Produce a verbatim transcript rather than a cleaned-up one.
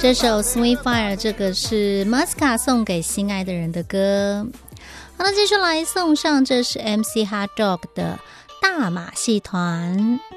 这首 Sweet Fire 这个是 Muska 送给心爱的人的歌。好了，接下来送上这是 M C Hot Dog 的大马戏团。